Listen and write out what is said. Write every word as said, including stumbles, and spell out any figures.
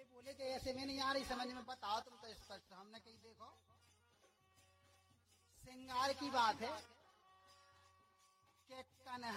बोले कि ऐसे में नहीं आ रही समझ में, बताओ तुम तो स्पष्ट। हमने कही देखो श्रृंगार की बात है कि कन्हैया